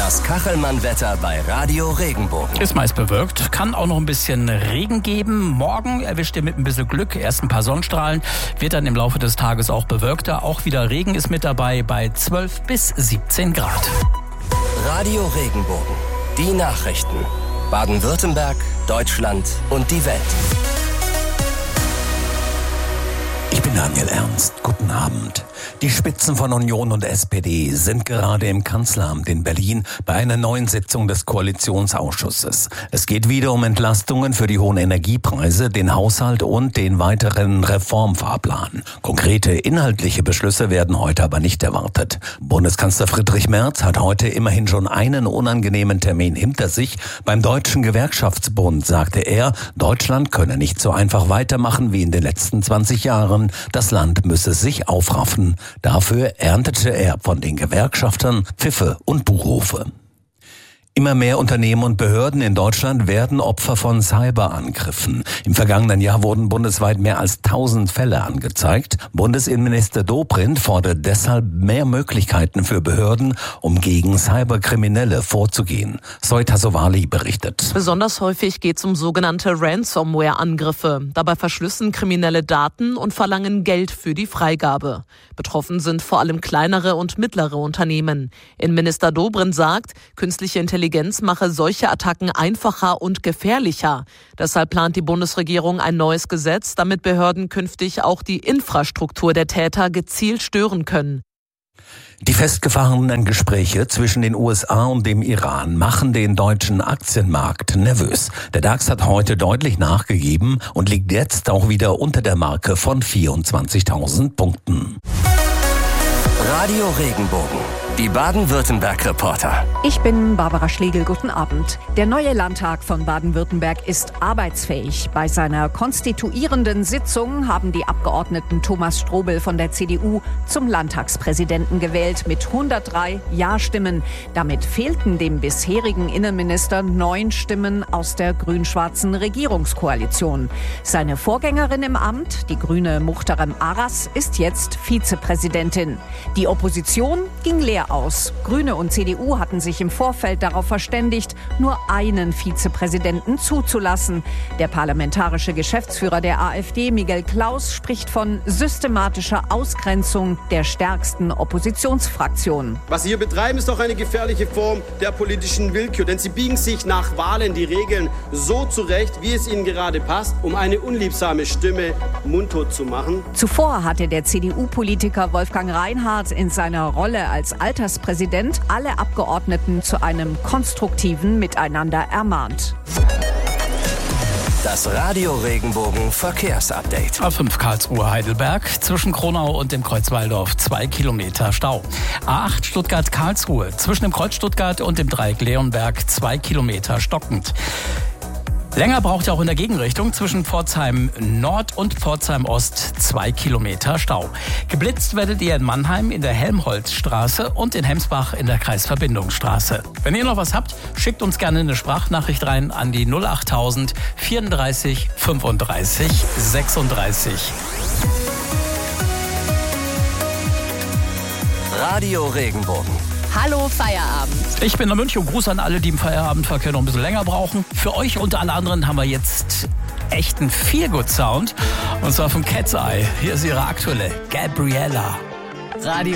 Das Kachelmann-Wetter bei Radio Regenbogen. Ist meist bewölkt, kann auch noch ein bisschen Regen geben. Morgen erwischt ihr mit ein bisschen Glück erst ein paar Sonnenstrahlen, wird dann im Laufe des Tages auch bewölkter. Auch wieder Regen ist mit dabei bei 12 bis 17 Grad. Radio Regenbogen, die Nachrichten. Baden-Württemberg, Deutschland und die Welt. Ich bin Daniel Ernst. Guten Abend. Die Spitzen von Union und SPD sind gerade im Kanzleramt in Berlin bei einer neuen Sitzung des Koalitionsausschusses. Es geht wieder um Entlastungen für die hohen Energiepreise, den Haushalt und den weiteren Reformfahrplan. Konkrete inhaltliche Beschlüsse werden heute aber nicht erwartet. Bundeskanzler Friedrich Merz hat heute immerhin schon einen unangenehmen Termin hinter sich. Beim Deutschen Gewerkschaftsbund sagte er, Deutschland könne nicht so einfach weitermachen wie in den letzten 20 Jahren. Das Land müsse sich aufraffen. Dafür erntete er von den Gewerkschaftern Pfiffe und Buchrufe. Immer mehr Unternehmen und Behörden in Deutschland werden Opfer von Cyberangriffen. Im vergangenen Jahr wurden bundesweit mehr als 1000 Fälle angezeigt. Bundesinnenminister Dobrindt fordert deshalb mehr Möglichkeiten für Behörden, um gegen Cyberkriminelle vorzugehen. Zoe Tassovali berichtet. Besonders häufig geht es um sogenannte Ransomware-Angriffe. Dabei verschlüsseln Kriminelle Daten und verlangen Geld für die Freigabe. Betroffen sind vor allem kleinere und mittlere Unternehmen. Innenminister Dobrindt sagt, künstliche Intelligenz mache solche Attacken einfacher und gefährlicher. Deshalb plant die Bundesregierung ein neues Gesetz, damit Behörden künftig auch die Infrastruktur der Täter gezielt stören können. Die festgefahrenen Gespräche zwischen den USA und dem Iran machen den deutschen Aktienmarkt nervös. Der DAX hat heute deutlich nachgegeben und liegt jetzt auch wieder unter der Marke von 24.000 Punkten. Radio Regenbogen, die Baden-Württemberg-Reporter. Ich bin Barbara Schlegel, guten Abend. Der neue Landtag von Baden-Württemberg ist arbeitsfähig. Bei seiner konstituierenden Sitzung haben die Abgeordneten Thomas Strobel von der CDU zum Landtagspräsidenten gewählt mit 103 Ja-Stimmen. Damit fehlten dem bisherigen Innenminister 9 Stimmen aus der grün-schwarzen Regierungskoalition. Seine Vorgängerin im Amt, die Grüne Muhterem Aras, ist jetzt Vizepräsidentin. Die Opposition ging leer aus. Grüne und CDU hatten sich im Vorfeld darauf verständigt, nur einen Vizepräsidenten zuzulassen. Der parlamentarische Geschäftsführer der AfD, Miguel Klaus, spricht von systematischer Ausgrenzung der stärksten Oppositionsfraktion. Was Sie hier betreiben, ist doch eine gefährliche Form der politischen Willkür. Denn Sie biegen sich nach Wahlen die Regeln so zurecht, wie es Ihnen gerade passt, um eine unliebsame Stimme mundtot zu machen. Zuvor hatte der CDU-Politiker Wolfgang Reinhardt in seiner Rolle als Alterspräsident alle Abgeordneten zu einem konstruktiven Miteinander ermahnt. Das Radio Regenbogen Verkehrsupdate. A5 Karlsruhe-Heidelberg, zwischen Kronau und dem Kreuz Walldorf 2 Kilometer Stau. A8 Stuttgart-Karlsruhe, zwischen dem Kreuz Stuttgart und dem Dreieck Leonberg 2 Kilometer stockend. Länger braucht ihr auch in der Gegenrichtung, zwischen Pforzheim Nord und Pforzheim Ost 2 Kilometer Stau. Geblitzt werdet ihr in Mannheim in der Helmholtzstraße und in Hemsbach in der Kreisverbindungsstraße. Wenn ihr noch was habt, schickt uns gerne eine Sprachnachricht rein an die 08000 34 35 36. Radio Regenbogen. Hallo Feierabend. Ich bin der Münch und Gruß an alle, die im Feierabendverkehr noch ein bisschen länger brauchen. Für euch und alle anderen haben wir jetzt echt einen Feelgood-Sound. Und zwar von Cat's Eye. Hier ist ihre aktuelle Gabriella. Radio